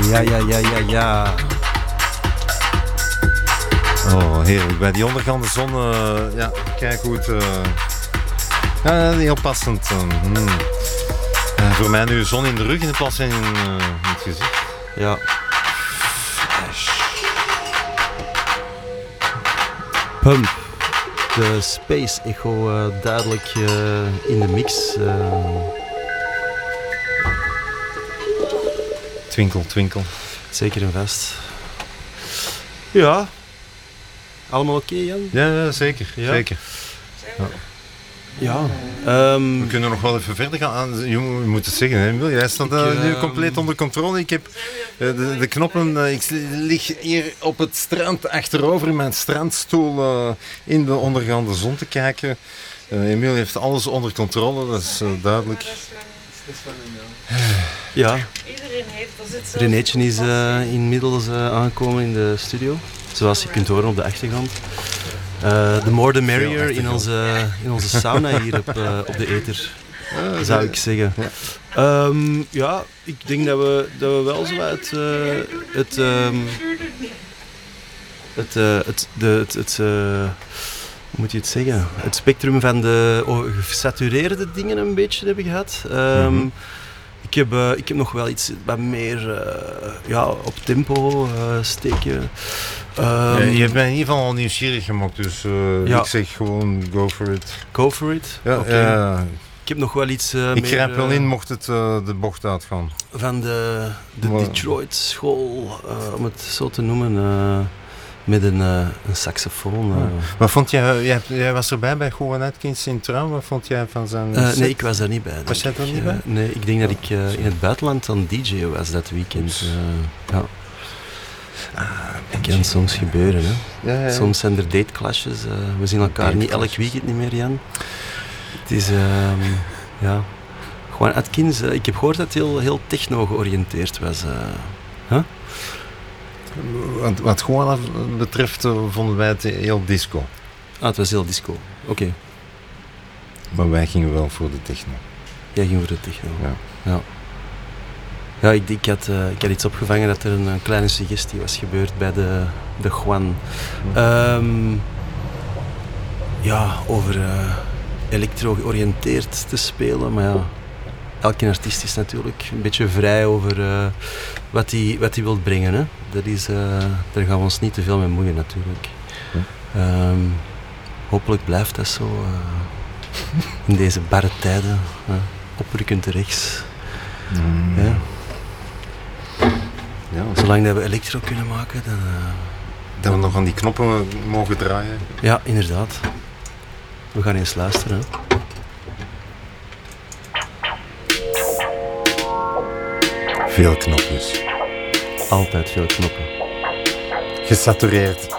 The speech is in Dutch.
Ja. Oh, heerlijk. Bij die ondergaande zon, kijk hoe het... heel passend. Voor mij nu zon in de rug in plaats van in het gezicht. Ja. Pump. De Space Echo duidelijk in de mix. Twinkel. Zeker en vast. Ja. Allemaal oké, Jan? Ja, zeker. Ja. Zeker. Ja. We kunnen nog wel even verder gaan. Je moet het zeggen, hè, Emil. Jij staat nu compleet onder controle. Ik heb de knoppen... ik lig hier op het strand achterover in mijn strandstoel in de ondergaande zon te kijken. Emil heeft alles onder controle, dat is duidelijk. Ja. Iedereen heeft, dat zit zo. Renéetje is inmiddels aangekomen in de studio. Zoals je kunt horen op de achtergrond. The more the merrier in onze sauna hier op de ether, zou ik zeggen. Ja, ik denk dat we wel zo uit hoe moet je het zeggen? Het spectrum van de gesatureerde dingen een beetje hebben gehad. Ik heb nog wel iets wat meer op tempo steken. Je hebt mij in ieder geval al nieuwsgierig gemaakt, dus ik zeg gewoon go for it. Go for it? Ja, okay. Ik heb nog wel iets ik grijp wel in mocht het de bocht uitgaan. Van de Detroit school, om het zo te noemen, met een saxofoon. Wat vond jij was erbij bij Juan Atkins in Trouw, wat vond jij van zijn nee, ik was daar niet bij. Was jij daar niet bij? Nee, ik denk dat ik in het buitenland aan DJ was dat weekend. Ja. Dat kan soms gebeuren, hè. Ja. Soms zijn er dateclashes. We zien elkaar niet elk weekend niet meer, Jan. Het is, Juan Atkins, ik heb gehoord dat het heel techno georiënteerd was. Wat Juan betreft vonden wij het heel disco. Het was heel disco. Oké. Maar wij gingen wel voor de techno. Jij ging voor de techno. Ja. Ja, ik had iets opgevangen dat er een kleine suggestie was gebeurd bij de Juan. Over elektro georiënteerd te spelen, maar ja, elke artiest is natuurlijk een beetje vrij over wat hij wil brengen. Hè. Daar gaan we ons niet te veel mee moeien natuurlijk. Hopelijk blijft dat zo in deze barre tijden, oprukkend rechts. Ja. Ja, zolang dat we elektro kunnen maken, dan... Dat we nog aan die knoppen mogen draaien. Ja, inderdaad. We gaan eens luisteren. Veel knopjes. Altijd veel knoppen. Gesatureerd.